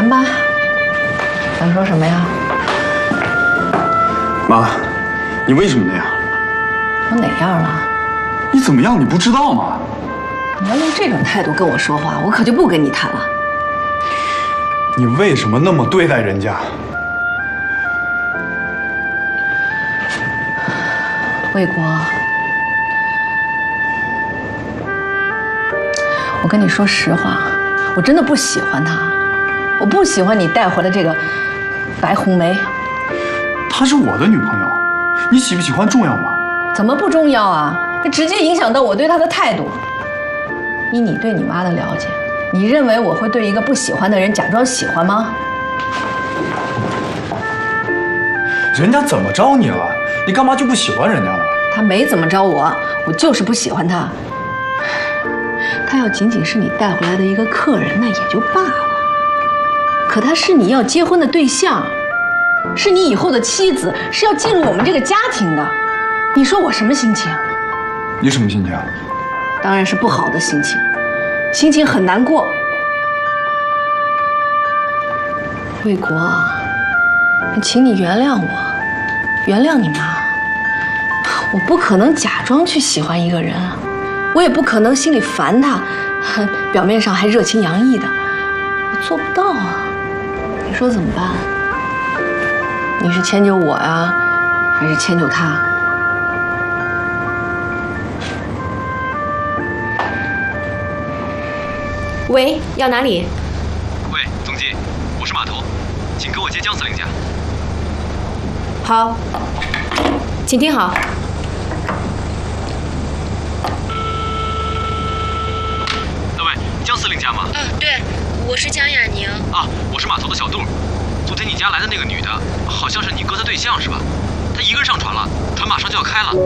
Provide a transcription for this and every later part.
谈吧，想说什么呀？ 妈，你为什么那样？ 我哪样了？ 你怎么样？你不知道吗？ 你要用这种态度跟我说话，我可就不跟你谈了。 你为什么那么对待人家？ 魏国，我跟你说实话，我真的不喜欢他，我不喜欢你带回来这个白红梅。 她是我的女朋友，你喜不喜欢重要吗？ 怎么不重要啊？这直接影响到我对她的态度。以你对你妈的了解，你认为我会对一个不喜欢的人假装喜欢吗？ 人家怎么着你了？你干嘛就不喜欢人家呢？ 他没怎么着我，我就是不喜欢他。他要仅仅是你带回来的一个客人，那也就罢了。可他是你要结婚的对象，是你以后的妻子，是要进入我们这个家庭的。你说我什么心情？ 你什么心情？ 当然是不好的心情，心情很难过。魏国，请你原谅我，原谅你妈。我不可能假装去喜欢一个人，我也不可能心里烦他，表面上还热情洋溢的，我做不到啊。你说怎么办？你是迁就我呀，还是迁就他？ 喂，要哪里？ 喂，总机，我是码头，请给我接江司令家。 好，请听好。 喂，江司令家吗？ 对，我是江雅宁。 啊，我是码头的小杜。昨天你家来的那个女的，好像是你哥的对象是吧？她一个人上船了，船马上就要开了。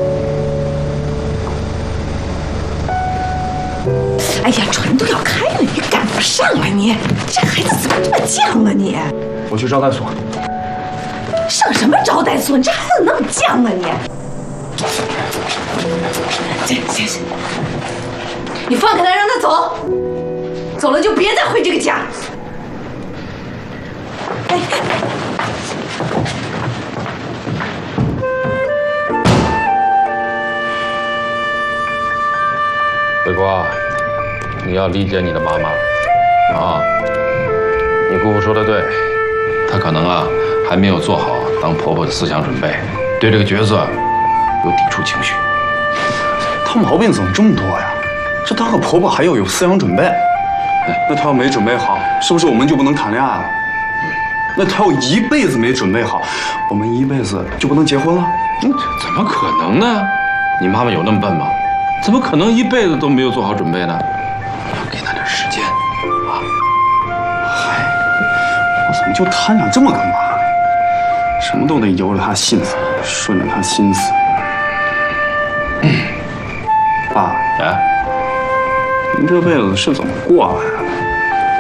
哎呀，船都要开了，你赶不上啊你！这孩子怎么这么犟啊你？ 我去招待所。 上什么招待所？你这孩子那么犟啊你！行，你放开他，让他走，走了就别再回这个家。哎。 伟国，你要理解你的妈妈啊！你姑父说的对，她可能还没有做好当婆婆的思想准备，对这个角色有抵触情绪。 她毛病怎么这么多呀？这当个婆婆还要有思想准备？那她要没准备好，是不是我们就不能谈恋爱了？那她要一辈子没准备好，我们一辈子就不能结婚了？ 怎么可能呢？你妈妈有那么笨吗？怎么可能一辈子都没有做好准备呢？要给她点时间啊！ 嗨，我怎么就贪想这么个妈呢？什么都得由着她心思，顺着她心思。爸，您这辈子是怎么过来的？